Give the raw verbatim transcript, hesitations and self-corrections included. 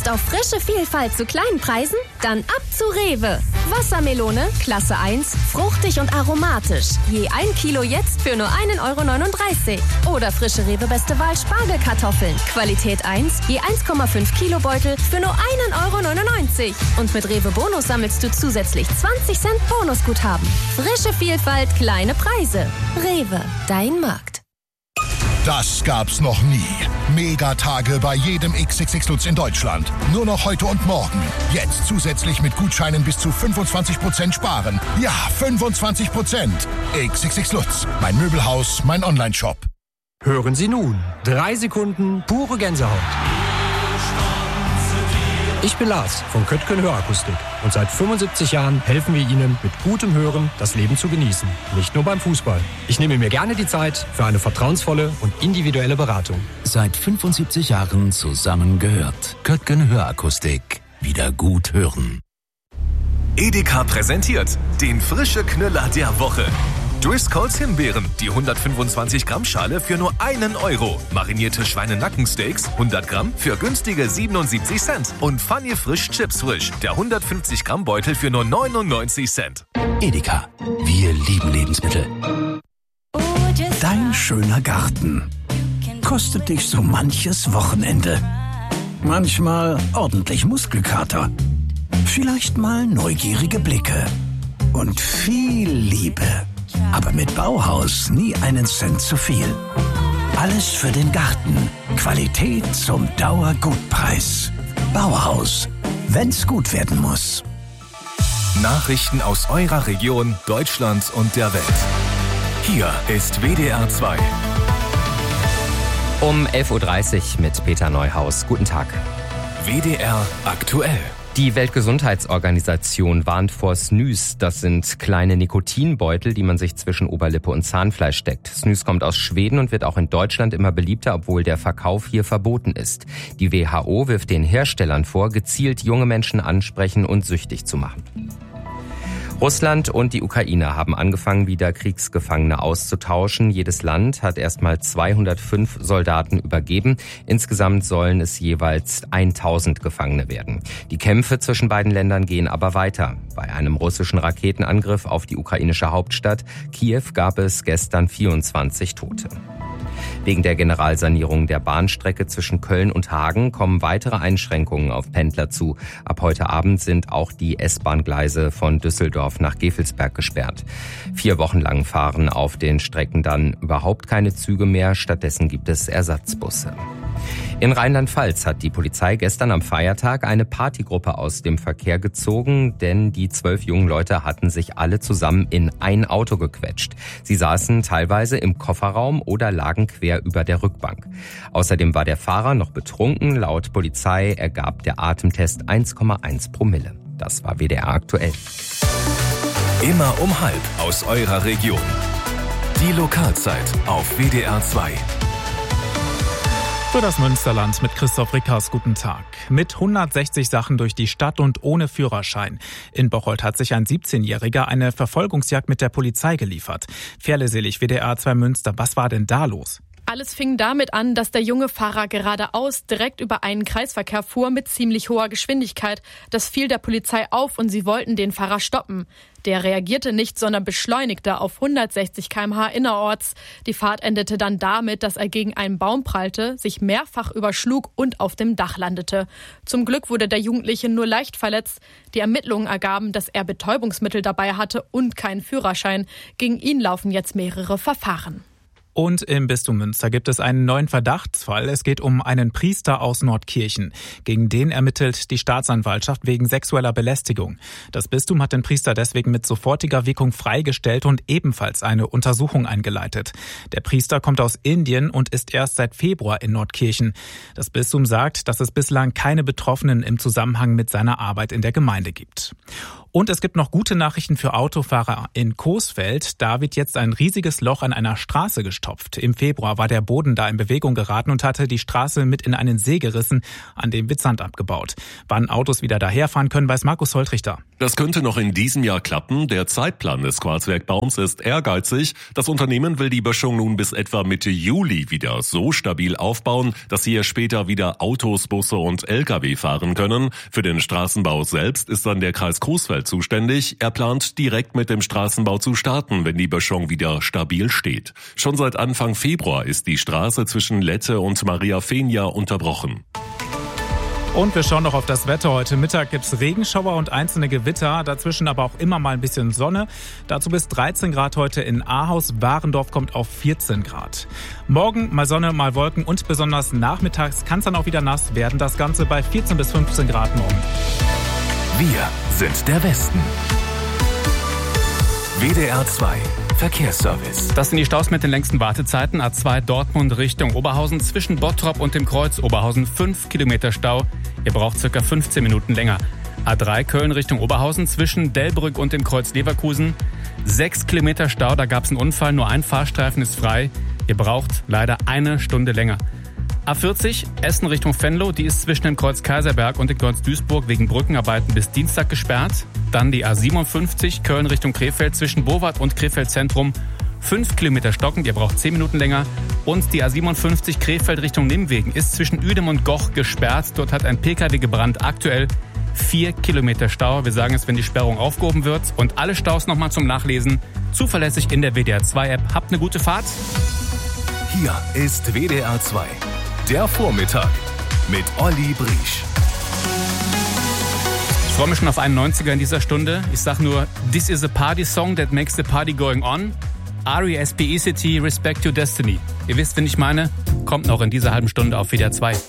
Lust auf frische Vielfalt zu kleinen Preisen? Dann ab zu Rewe. Wassermelone, Klasse eins, fruchtig und aromatisch. Je ein Kilo jetzt für nur ein Euro neununddreißig. Oder frische Rewe Beste Wahl Spargelkartoffeln. Qualität eins, je eins Komma fünf Kilo Beutel für nur ein Euro neunundneunzig. Und mit Rewe Bonus sammelst du zusätzlich zwanzig Cent Bonusguthaben. Frische Vielfalt, kleine Preise. Rewe, dein Markt. Das gab's noch nie. Megatage bei jedem X X X Lutz in Deutschland. Nur noch heute und morgen. Jetzt zusätzlich mit Gutscheinen bis zu fünfundzwanzig Prozent sparen. Ja, fünfundzwanzig Prozent. X X X Lutz. Mein Möbelhaus, mein Onlineshop. Hören Sie nun. Drei Sekunden pure Gänsehaut. Ich bin Lars von Köttgen Hörakustik und seit fünfundsiebzig Jahren helfen wir Ihnen mit gutem Hören das Leben zu genießen. Nicht nur beim Fußball. Ich nehme mir gerne die Zeit für eine vertrauensvolle und individuelle Beratung. Seit fünfundsiebzig Jahren zusammengehört. Köttgen Hörakustik. Wieder gut hören. Edeka präsentiert den frische Knüller der Woche. Driscolls Himbeeren, die hundertfünfundzwanzig Gramm Schale für nur einen Euro. Marinierte Schweinenackensteaks, hundert Gramm für günstige siebenundsiebzig Cent. Und Funny Frisch Chips Frisch, der hundertfünfzig Gramm Beutel für nur neunundneunzig Cent. Edeka, wir lieben Lebensmittel. Dein schöner Garten kostet dich so manches Wochenende. Manchmal ordentlich Muskelkater. Vielleicht mal neugierige Blicke. Und viel Liebe. Aber mit Bauhaus nie einen Cent zu viel. Alles für den Garten. Qualität zum Dauergutpreis. Bauhaus. Wenn's gut werden muss. Nachrichten aus eurer Region, Deutschland und der Welt. Hier ist W D R zwei. Um elf Uhr dreißig mit Peter Neuhaus. Guten Tag. W D R aktuell. Die Weltgesundheitsorganisation warnt vor Snus. Das sind kleine Nikotinbeutel, die man sich zwischen Oberlippe und Zahnfleisch steckt. Snus kommt aus Schweden und wird auch in Deutschland immer beliebter, obwohl der Verkauf hier verboten ist. Die W H O wirft den Herstellern vor, gezielt junge Menschen ansprechen und süchtig zu machen. Russland und die Ukraine haben angefangen, wieder Kriegsgefangene auszutauschen. Jedes Land hat erstmal zweihundertfünf Soldaten übergeben. Insgesamt sollen es jeweils tausend Gefangene werden. Die Kämpfe zwischen beiden Ländern gehen aber weiter. Bei einem russischen Raketenangriff auf die ukrainische Hauptstadt Kiew gab es gestern vierundzwanzig Tote. Wegen der Generalsanierung der Bahnstrecke zwischen Köln und Hagen kommen weitere Einschränkungen auf Pendler zu. Ab heute Abend sind auch die S-Bahn-Gleise von Düsseldorf nach Gevelsberg gesperrt. Vier Wochen lang fahren auf den Strecken dann überhaupt keine Züge mehr. Stattdessen gibt es Ersatzbusse. In Rheinland-Pfalz hat die Polizei gestern am Feiertag eine Partygruppe aus dem Verkehr gezogen, denn die zwölf jungen Leute hatten sich alle zusammen in ein Auto gequetscht. Sie saßen teilweise im Kofferraum oder lagen quer über der Rückbank. Außerdem war der Fahrer noch betrunken. Laut Polizei ergab der Atemtest eins Komma eins Promille. Das war W D R aktuell. Immer um halb aus eurer Region. Die Lokalzeit auf W D R zwei. Für das Münsterland mit Christoph Rickhaus, guten Tag. Mit hundertsechzig Sachen durch die Stadt und ohne Führerschein. In Bocholt hat sich ein siebzehnjähriger eine Verfolgungsjagd mit der Polizei geliefert. Ferleselig, W D R zwei Münster, was war denn da los? Alles fing damit an, dass der junge Fahrer geradeaus direkt über einen Kreisverkehr fuhr mit ziemlich hoher Geschwindigkeit. Das fiel der Polizei auf und sie wollten den Fahrer stoppen. Der reagierte nicht, sondern beschleunigte auf hundertsechzig Kilometer pro Stunde innerorts. Die Fahrt endete dann damit, dass er gegen einen Baum prallte, sich mehrfach überschlug und auf dem Dach landete. Zum Glück wurde der Jugendliche nur leicht verletzt. Die Ermittlungen ergaben, dass er Betäubungsmittel dabei hatte und keinen Führerschein. Gegen ihn laufen jetzt mehrere Verfahren. Und im Bistum Münster gibt es einen neuen Verdachtsfall. Es geht um einen Priester aus Nordkirchen. Gegen den ermittelt die Staatsanwaltschaft wegen sexueller Belästigung. Das Bistum hat den Priester deswegen mit sofortiger Wirkung freigestellt und ebenfalls eine Untersuchung eingeleitet. Der Priester kommt aus Indien und ist erst seit Februar in Nordkirchen. Das Bistum sagt, dass es bislang keine Betroffenen im Zusammenhang mit seiner Arbeit in der Gemeinde gibt. Und es gibt noch gute Nachrichten für Autofahrer in Coesfeld. Da wird jetzt ein riesiges Loch an einer Straße gestellt. verstopft. Im Februar war der Boden da in Bewegung geraten und hatte die Straße mit in einen See gerissen, an dem wird Sand abgebaut. Wann Autos wieder daherfahren können, weiß Markus Holtrichter. Das könnte noch in diesem Jahr klappen. Der Zeitplan des Quarzwerkbaums ist ehrgeizig. Das Unternehmen will die Böschung nun bis etwa Mitte Juli wieder so stabil aufbauen, dass hier später wieder Autos, Busse und L K W fahren können. Für den Straßenbau selbst ist dann der Kreis Coesfeld zuständig. Er plant direkt mit dem Straßenbau zu starten, wenn die Böschung wieder stabil steht. Schon seit Anfang Februar ist die Straße zwischen Lette und Mariafenia unterbrochen. Und wir schauen noch auf das Wetter. Heute Mittag gibt's Regenschauer und einzelne Gewitter, dazwischen aber auch immer mal ein bisschen Sonne. Dazu bis dreizehn Grad heute in Ahaus. Warendorf kommt auf vierzehn Grad. Morgen mal Sonne, mal Wolken und besonders nachmittags kann es dann auch wieder nass werden. Das Ganze bei vierzehn bis fünfzehn Grad morgen. Wir sind der Westen. W D R zwei Verkehrsservice. Das sind die Staus mit den längsten Wartezeiten. A zwei Dortmund Richtung Oberhausen zwischen Bottrop und dem Kreuz Oberhausen fünf Kilometer Stau. Ihr braucht circa fünfzehn Minuten länger. A drei Köln Richtung Oberhausen zwischen Delbrück und dem Kreuz Leverkusen. sechs Kilometer Stau, da gab es einen Unfall, nur ein Fahrstreifen ist frei. Ihr braucht leider eine Stunde länger. A vierzig Essen Richtung Venlo, die ist zwischen dem Kreuz Kaiserberg und dem Kreuz Duisburg wegen Brückenarbeiten bis Dienstag gesperrt. Dann die A siebenundfünfzig Köln Richtung Krefeld zwischen Bowart und Krefeld Zentrum. fünf Kilometer stockend, ihr braucht zehn Minuten länger. Und die A siebenundfünfzig Krefeld Richtung Nimwegen ist zwischen Uedem und Goch gesperrt. Dort hat ein P K W gebrannt. Aktuell vier Kilometer Stau. Wir sagen es, wenn die Sperrung aufgehoben wird. Und alle Staus nochmal zum Nachlesen. Zuverlässig in der W D R zwei App. Habt eine gute Fahrt. Hier ist W D R zwei. Der Vormittag mit Olli Briesch. Ich freue mich schon auf einen neunziger in dieser Stunde. Ich sag nur, this is a party song that makes the party going on. R E S P E C T, Respect Your Destiny. Ihr wisst, wen ich meine, kommt noch in dieser halben Stunde auf W D R zwei.